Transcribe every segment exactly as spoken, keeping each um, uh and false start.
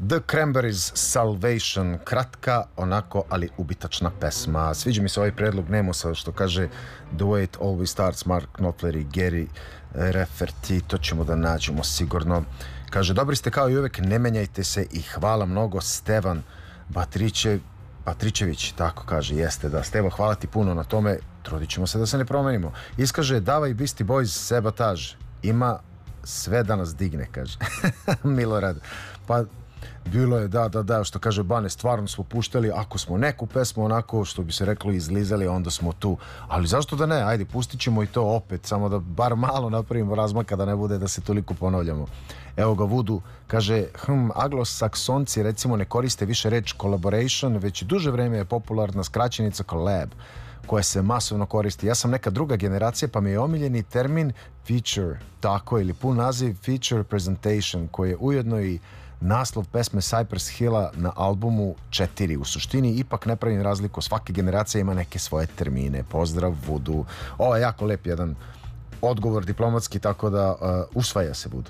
The Cranberries, Salvation, kratka, onako, ali ubitačna pesma. Sviđa mi se ovaj predlog Nemosa, što kaže The Way It Always Starts, Mark Knopfler i Gary Rafferty, to ćemo da nađemo sigurno. Kaže, dobri ste kao i uvek, ne menjajte se i hvala mnogo, Stevan Batriće, Patričević, tako kaže, jeste da. Stevo, hvala ti puno na tome, trudit ćemo se da se ne promenimo. Iskaže, davaj Beastie Boys, Sabotage, ima sve da nas digne, kaže. Milorad, pa bilo je, da, da, da, što kaže Bane, stvarno smo puštali, ako smo neku pesmu onako, što bi se reklo, izlizali, onda smo tu. Ali zašto da ne? Ajde, pustit ćemo i to opet, samo da bar malo napravimo razmaka, da ne bude da se toliko ponavljamo. Evo ga, Vudu, kaže, hm, anglosaksonci recimo ne koriste više reč collaboration, već duže vreme je popularna skraćenica collab, koja se masovno koristi. Ja sam neka druga generacija, pa mi je omiljeni termin feature, tako, ili pun naziv feature presentation, koji je ujedno i naslov pesme Cypress Hilla na albumu četiri. U suštini ipak ne pravim razliku, svaka generacija ima neke svoje termine. Pozdrav, Vudu. Ovo je jako lep jedan odgovor diplomatski, tako da uh, usvaja se, Vudu.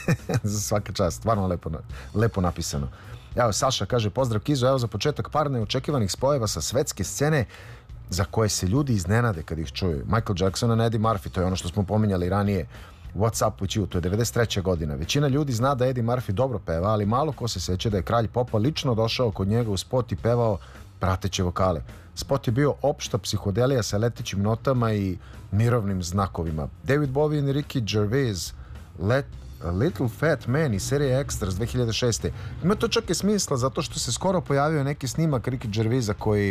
Za svaka čast, stvarno lepo, lepo napisano. Evo, Saša kaže, pozdrav Kizo, evo za početak par neočekivanih spojeva sa svetske scene za koje se ljudi iznenade kad ih čuju. Michael Jackson i Eddie Murphy, to je ono što smo pominjali ranije. What's Up With You, to je devedeset treća godina. Većina ljudi zna da Eddie Murphy dobro peva, ali malo ko se seća da je kralj popa lično došao kod njega u spot i pevao prateće vokale. Spot je bio opšta psihodelija sa letećim notama i mirovnim znakovima. David Bowie i Ricky Gervais, Let A Little Fat Man iz serije Extras dve hiljade šeste. Ima to čak i smisla, zato što se skoro pojavio neki snimak Ricky Gervaisa koji,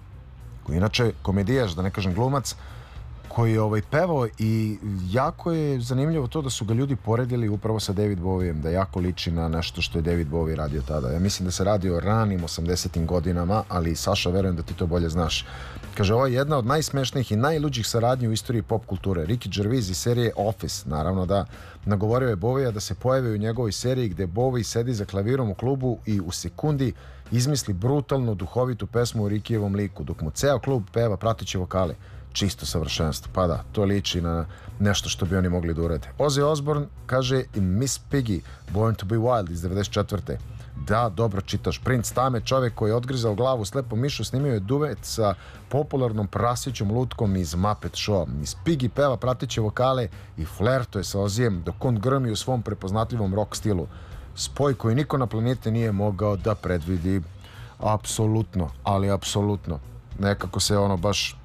koji inače komedijaš, da ne kažem glumac, koji je ovaj pevao i jako je zanimljivo to da su ga ljudi poredili upravo sa David Bowiem, da jako liči na nešto što je David Bowie radio tada. Ja mislim da se radi o ranim osamdesetim godinama, ali Saša, verujem da ti to bolje znaš. Kaže, ovo je jedna od najsmešnijih i najluđih saradnji u istoriji pop kulture. Ricky Gervais iz serije Office, naravno da, nagovorio je Bowiea da se pojavi u njegovoj seriji gde Bowie sedi za klavirom u klubu i u sekundi izmisli brutalnu, duhovitu pesmu u Rickijevom liku, dok mu ceo klub peva prateće vokale. Čisto savršenstvo. Pa da, to liči na nešto što bi oni mogli da urade. Ozzy Osbourne kaže i Miss Piggy, Born to be Wild iz devedeset četvrte. Da, dobro čitaš. Prince Tame, čovjek koji je odgrizao glavu slepom mišu, snimio je duet sa popularnom prasićom lutkom iz Muppet Show. Miss Piggy peva prateće vokale i flertuje sa Ozzyjem dok on grmi u svom prepoznatljivom rock stilu. Spoj koji niko na planeti nije mogao da predvidi. Apsolutno, ali apsolutno. Nekako se ono baš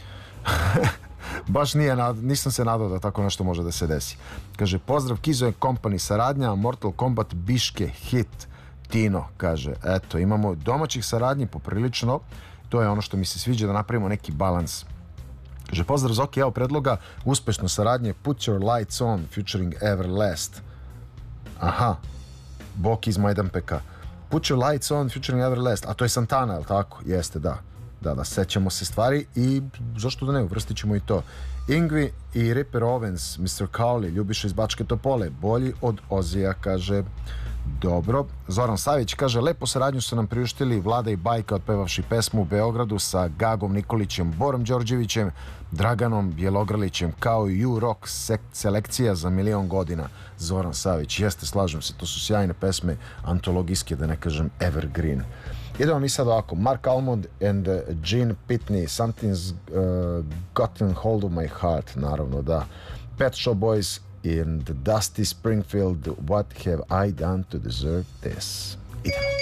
baš nije, nisam se nadao da tako nešto može da se desi. Kaže, pozdrav Kizo and Company, saradnja Mortal Kombat Biške hit. Tino kaže, eto, imamo domaćih saradnji poprilično, to je ono što mi se sviđa, da napravimo neki balans. Kaže, pozdrav Zoki, evo predloga uspešno saradnje Put Your Lights On featuring Everlast. Aha, Boki iz Majdanpeka. Put Your Lights On featuring Everlast, a to je Santana, je li tako? Jeste, da. Da, da, sećamo se stvari i zašto da ne, uvrstit ćemo i to. Ingvi i Ripper Owens, mister Cowley, Ljubiša iz Bačke Topole, bolji od Ozija, kaže, dobro. Zoran Savić kaže, lepo saradnju su nam priuštili Vlada i Bajka otpevavši pesmu u Beogradu sa Gagom Nikolićem, Borom Đorđevićem, Draganom Bjelogrlićem, kao i U-Rock selekcija za milion godina. Zoran Savić, jeste, slažem se, to su sjajne pesme, antologijske, da ne kažem evergreen. Idemo mi sad ovako, Mark Almond and uh, Gene Pitney, Something's uh, Gotten Hold of My Heart, naravno da. Pet Shop Boys and Dusty Springfield, What Have I Done to Deserve This? Idemo.